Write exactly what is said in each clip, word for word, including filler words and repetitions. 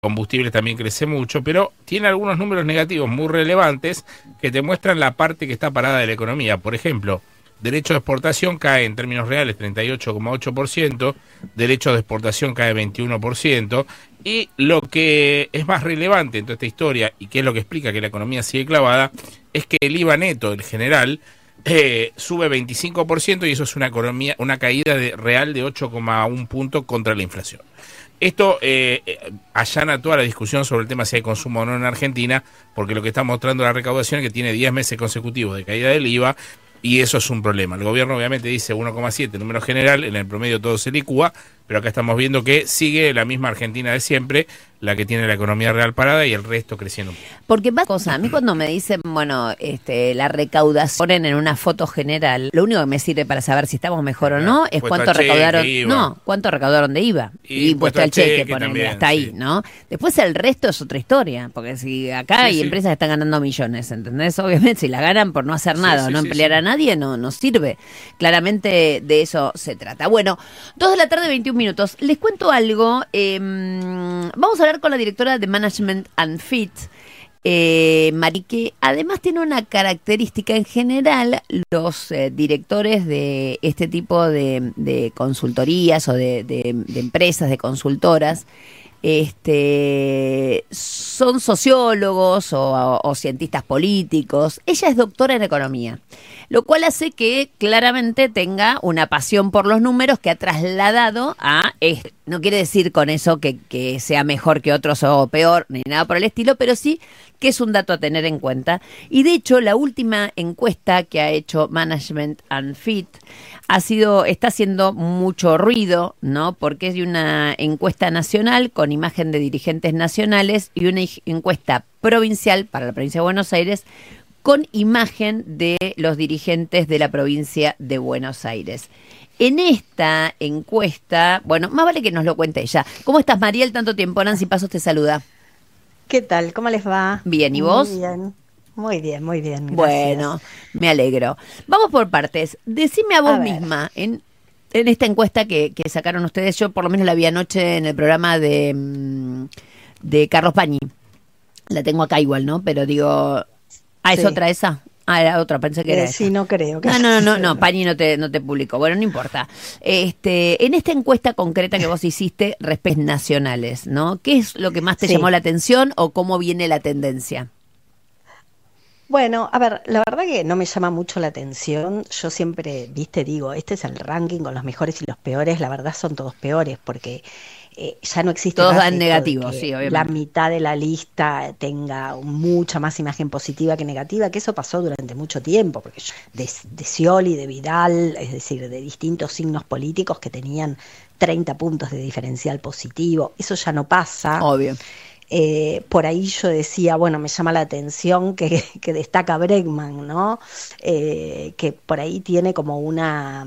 combustibles también crece mucho, pero tiene algunos números negativos muy relevantes que te muestran la parte que está parada de la economía. Por ejemplo, derecho de exportación cae en términos reales treinta y ocho coma ocho por ciento, derecho de exportación cae veintiuno por ciento, y lo que es más relevante en toda esta historia, y que es lo que explica que la economía sigue clavada, es que el I V A neto, el general, eh, sube veinticinco por ciento, y eso es una economía, una caída de, real de ocho coma uno puntos contra la inflación. Esto eh, allana toda la discusión sobre el tema si hay consumo o no en Argentina, porque lo que está mostrando la recaudación es que tiene diez meses consecutivos de caída del I V A, y eso es un problema. El gobierno obviamente dice uno coma siete, número general, en el promedio todo se licúa, pero acá estamos viendo que sigue la misma Argentina de siempre, la que tiene la economía real parada y el resto creciendo. Porque pasa cosa, a mí cuando me dicen, bueno, este, la recaudación en una foto general, lo único que me sirve para saber si estamos mejor o no es cuánto recaudaron, no, cuánto recaudaron de I V A y impuesto al cheque, cheque ponele, hasta sí. Ahí, ¿no? Después el resto es otra historia, porque si acá sí, hay sí. empresas que están ganando millones, ¿entendés? Obviamente si la ganan por no hacer nada, sí, sí, no emplear sí, sí. a nadie, no, no sirve. Claramente de eso se trata. Bueno, dos de la tarde, veintiún minutos. Les cuento algo, eh, vamos a hablar con la directora de Management and Fit, eh, Mari, que además tiene una característica en general, los eh, directores de este tipo de, de consultorías o de, de, de empresas, de consultoras, este, son sociólogos o, o, o cientistas políticos. Ella es doctora en economía, lo cual hace que claramente tenga una pasión por los números que ha trasladado a... Eh, no quiere decir con eso que, que sea mejor que otros o peor, ni nada por el estilo, pero sí que es un dato a tener en cuenta. Y de hecho, la última encuesta que ha hecho Management and Fit ha sido, está haciendo mucho ruido, ¿no? Porque es de una encuesta nacional con imagen de dirigentes nacionales y una encuesta provincial para la provincia de Buenos Aires con imagen de los dirigentes de la provincia de Buenos Aires. En esta encuesta, bueno, más vale que nos lo cuente ella. ¿Cómo estás, Mariel? Tanto tiempo. Nancy Pasos te saluda. ¿Qué tal? ¿Cómo les va? Bien, ¿y vos? Muy bien, muy bien, muy bien. Gracias. Bueno, me alegro. Vamos por partes. Decime a vos a misma, en, en esta encuesta que, que sacaron ustedes, yo por lo menos la vi anoche en el programa de, de Carlos Pañi. La tengo acá igual, ¿no? Pero digo... Ah, ¿es sí. otra esa? Ah, era otra, pensé que era eh, esa. Sí, no creo. Que no, no, no, no, no, Pañi no te, no te publicó. Bueno, no importa. Este, en esta encuesta concreta que vos hiciste, respecto nacionales, ¿no? ¿Qué es lo que más te sí. llamó la atención o cómo viene la tendencia? Bueno, a ver, la verdad que no me llama mucho la atención. Yo siempre, viste, digo, este es el ranking con los mejores y los peores. La verdad son todos peores porque... Eh, ya no existe todos dan negativos, sí, obviamente. La mitad de la lista tenga mucha más imagen positiva que negativa, que eso pasó durante mucho tiempo, porque de, de Scioli, de Vidal, es decir, de distintos signos políticos que tenían treinta puntos de diferencial positivo, eso ya no pasa. Obvio. Eh, por ahí yo decía, bueno, me llama la atención que, que destaca Bregman, ¿no? Eh, que por ahí tiene como una...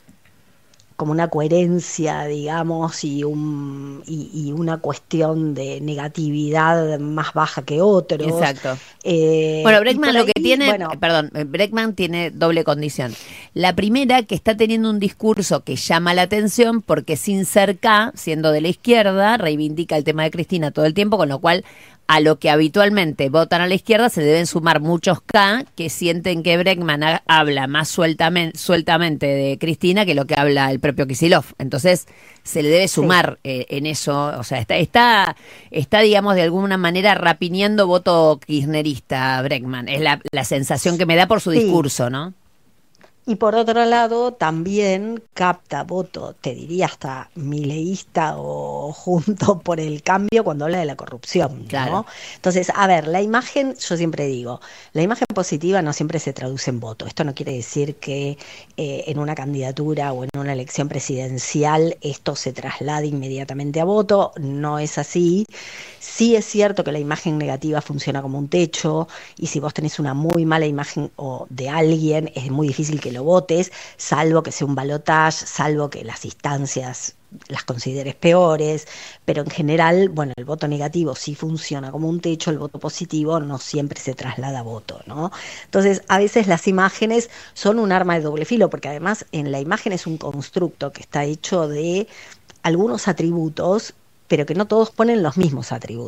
como una coherencia, digamos, y, un, y, y una cuestión de negatividad más baja que otros. Exacto. Eh, bueno, Bregman lo ahí, que tiene, bueno, perdón, Bregman tiene doble condición. La primera, que está teniendo un discurso que llama la atención porque sin ser K, siendo de la izquierda, reivindica el tema de Cristina todo el tiempo, con lo cual a lo que habitualmente votan a la izquierda se deben sumar muchos K que sienten que Bregman ha, habla más sueltamente, sueltamente de Cristina que lo que habla el propio Kicillof. Entonces se le debe sumar sí. eh, en eso, o sea, está, está, está, digamos, de alguna manera rapiñando voto kirchnerista Bregman. Es la, la sensación que me da por su sí. discurso, ¿no? Y por otro lado, también capta voto, te diría hasta mileísta o junto por el cambio cuando habla de la corrupción, claro. ¿no? Entonces, a ver, la imagen, yo siempre digo, la imagen positiva no siempre se traduce en voto. Esto no quiere decir que eh, en una candidatura o en una elección presidencial esto se traslade inmediatamente a voto, no es así. Sí es cierto que la imagen negativa funciona como un techo y si vos tenés una muy mala imagen o de alguien es muy difícil que lo votes, salvo que sea un balotaje, salvo que las instancias las consideres peores, pero en general, bueno, el voto negativo sí funciona como un techo, el voto positivo no siempre se traslada a voto, ¿no? Entonces, a veces las imágenes son un arma de doble filo, porque además en la imagen es un constructo que está hecho de algunos atributos, pero que no todos ponen los mismos atributos.